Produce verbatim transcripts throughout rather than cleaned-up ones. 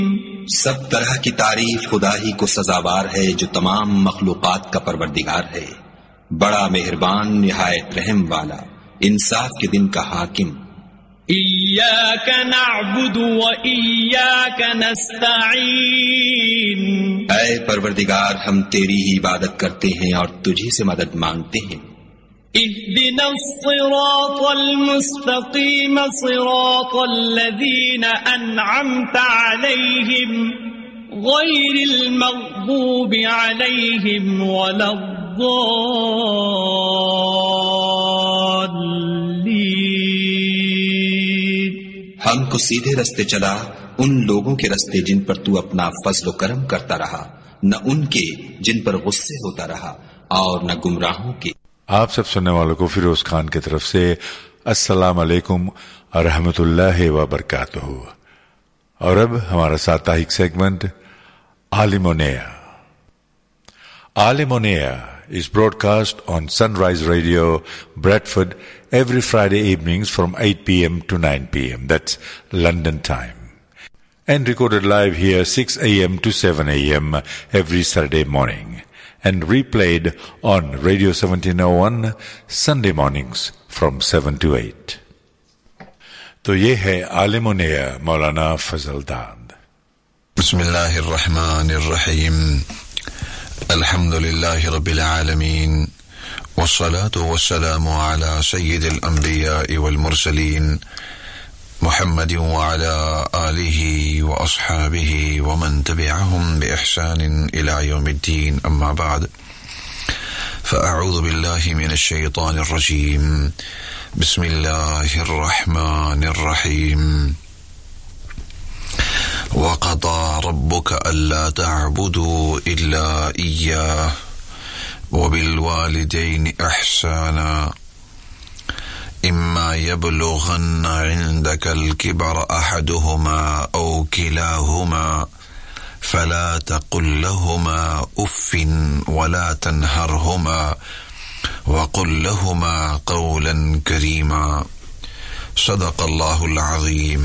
सब तरह की तारीफ खुदा ही को सजावार है जो तमाम मखलूकात का परवरदिगार है, बड़ा मेहरबान निहायत रहम वाला, इंसाफ के दिन का हाकिम। इय्याक नअबुदु व इय्याक नस्तईन, ऐ परवरदिगार हम तेरी ही इबादत करते हैं और तुझी से मदद मांगते हैं। इहदिनस सिरातल मुस्तकीम सिरातल लज़ीना अनअमता अलैहिम गैरिल मग़दूबि अलैहिम वलद्दॉल्लीन, हमको सीधे रास्ते चला उन लोगों के रास्ते जिन पर तू अपना फज़्ल करम करता रहा, न उनके जिन पर गुस्से होता रहा और न गुमराहों के। आप सब सुनने वालों को फिरोज खान की तरफ से अस्सलाम वालेकुम और रहमतुल्लाहि व बरकातुहू। और अब हमारा साप्ताहिक segment आलिमोनेया। आलिमोनेया is broadcast on Sunrise Radio, Bradford, every Friday evenings from eight p.m. to nine p.m. That's London time. And recorded live here six a.m. to seven a.m. every Saturday morning. And replayed on Radio seventeen oh one Sunday mornings from seven to eight. तो ये है आलिमोनेया मौलाना फजल दाद। बिस्मिल्लाहिर्रहमानिर्रहीम, अल्हम्दुलिल्लाहि रब्बिल आलमीन, वस्सलातु वस्सलामु अला सय्यिदिल अंबिया'i वल मुरसलीन, मुहम्मदिन व अला आलिहि व अस्हाबिहि व मन तबिअहुम बिइहसानिन इला यौमिद्दीन, अम्मा बाद, फ़अऊज़ु बिल्लाहि मिनश शैतानिर रजीम, बिस्मिल्लाहिर्रहमानिर्रहीम। वक़ज़ा रब्बुका अल्ला तअबुदू इल्ला इय्याह व बिल वालिदैनि इहसाना इम्मा यबलुगन्ना इंदकल किबरा अहदुहुमा औ किलाहुमा फला तक़ुल लहुमा उफ़्फ़िन वला तन्हरहुमा वक़ुल लहुमा क़ौलन करीमा। सदक़ल्लाहुल अज़ीम।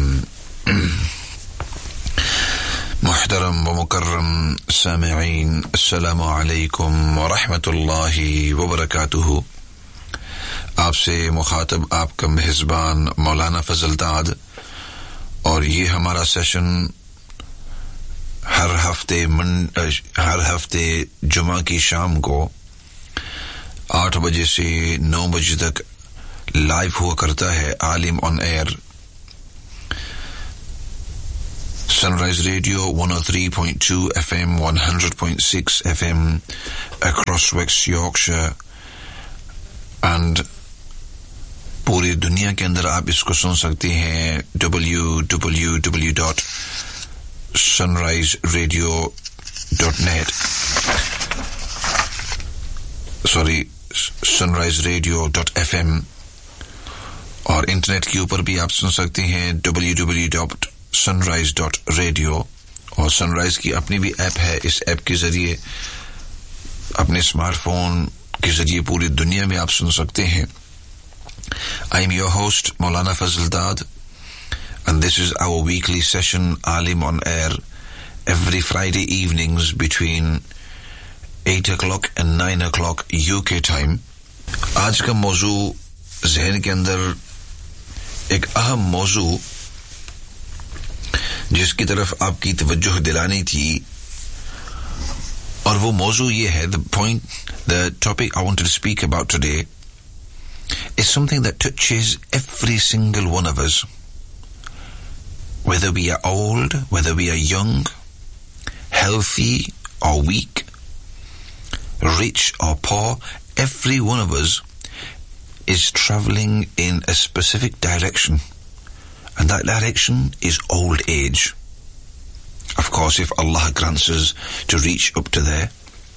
मुहतरम व मुकर्रम सामिईन, अस्सलामु अलैकुम व रहमतुल्लाहि व बरकातुहू। आपसे मुखातब आपका मेहज़बान मौलाना फजल दाद, और ये हमारा सेशन हर हफ्ते मन हर हफ्ते जुमा की शाम को आठ बजे से नौ बजे तक लाइव हुआ करता है। आलिम on air, Sunrise Radio one oh three point two F M, one hundred point six F M across West Yorkshire, and पूरी दुनिया के अंदर आप इसको सुन सकते हैं w w w dot sunrise radio dot net, sorry sunrise radio dot f m, और internet के ऊपर भी आप सुन सकते हैं w w w dot sunrise dot radio, और सनराइज की अपनी भी ऐप है। इस ऐप के जरिए अपने स्मार्टफोन के जरिए पूरी दुनिया में आप सुन सकते हैं। I am your host Maulana Fazl Dad, and this is our weekly session Alim on Air, every Friday evenings between eight o'clock and nine o'clock U K time. आज का मौजू ज़हन के अंदर एक अहम मौजू जिसकी तरफ आपकी तवज्जो दिलानी थी, और वो मौजू ये है, the point, the topic I wanted to speak about today is something that touches every single one of us, whether we are old, whether we are young, healthy or weak, rich or poor. Every one of us is traveling in a specific direction, and that direction is old age. Of course, if Allah grants us to reach up to there.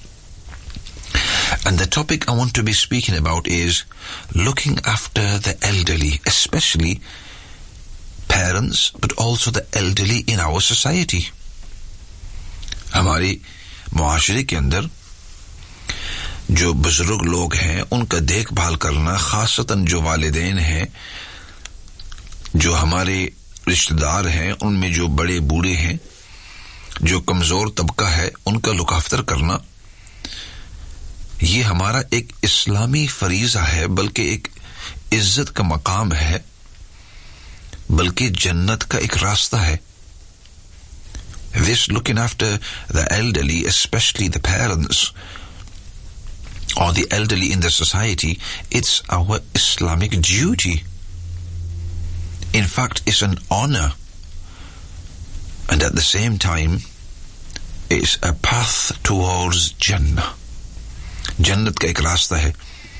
And the topic I want to be speaking about is looking after the elderly, especially parents, but also the elderly in our society. हमारे मुआशरे के अंदर जो बुजुर्ग लोग हैं उनका देखभाल करना, खासतन जो वालिदैन हैं, जो हमारे रिश्तेदार हैं, उनमें जो बड़े बूढ़े हैं, जो कमजोर तबका है उनका लुक आफ्टर करना ये हमारा एक इस्लामी फरीजा है, बल्कि एक इज्जत का मकाम है, बल्कि जन्नत का एक रास्ता है. This looking after the elderly, especially the parents or the elderly in the society, it's our Islamic duty. In fact, it's an honor, and at the same time it's a path towards Jannah. जन्नत का एक रास्ता है.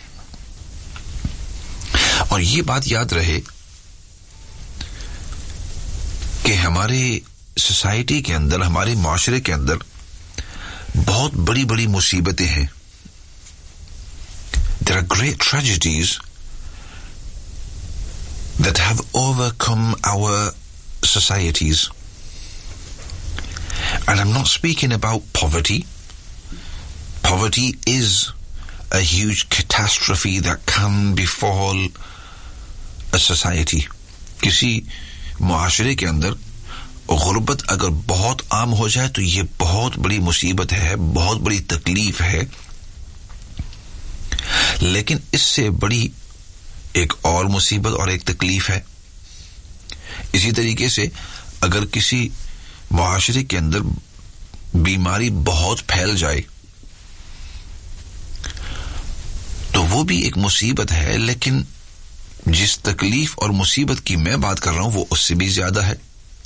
और ये बात याद रहे कि हमारे सोसाइटी के अंदर, हमारे माशरे के अंदर बहुत बड़ी बड़ी मुसीबतें हैं. There are great tragedies that have overcome our societies. And I'm not speaking about poverty. Poverty is a huge catastrophe that can befall a society. किसी मुआशरे के अंदर गुर्बत अगर बहुत आम हो जाए तो ये बहुत बड़ी मुसीबत है, बहुत बड़ी तकलीफ है. लेकिन इससे बड़ी एक और मुसीबत और एक तकलीफ है. इसी तरीके से अगर किसी मुआशरे के अंदर बीमारी बहुत फैल जाए तो वो भी एक मुसीबत है, लेकिन जिस तकलीफ और मुसीबत की मैं बात कर रहा हूं वो उससे भी ज्यादा है.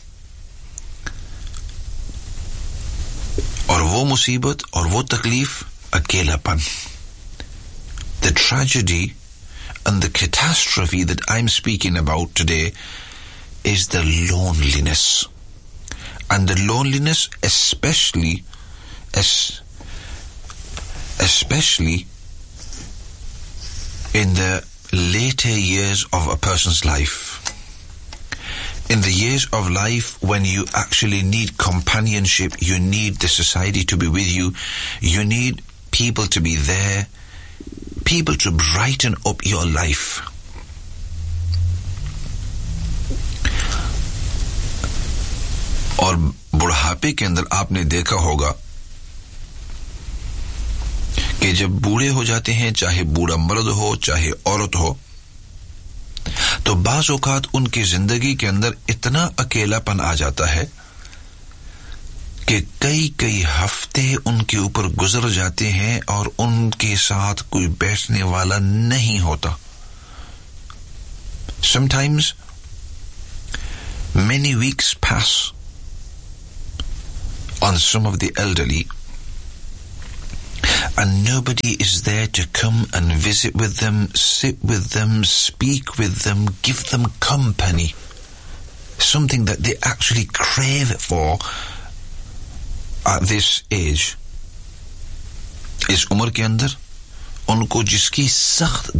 और वो मुसीबत और वो तकलीफ अकेलापन. The tragedy and the catastrophe that I'm speaking about today is the loneliness. And the loneliness especially as especially in the later years of a person's life. In the years of life when you actually need companionship, you need the society to be with you, you need people to be there, people to brighten up your life. और बुढ़ापे के अंदर आपने देखा होगा कि जब बूढ़े हो जाते हैं, चाहे बूढ़ा मर्द हो चाहे औरत हो, तो बाज़ औक़ात उनकी जिंदगी के अंदर इतना अकेलापन आ जाता है कि कई कई हफ्ते उनके ऊपर गुजर जाते हैं और उनके साथ कोई बैठने वाला नहीं होता. Sometimes many weeks pass on some of the elderly and nobody is there to come and visit with them, sit with them, speak with them, give them company. Something that they actually crave for at this age. इस उम्र के अंदर उनको जिसकी सख्त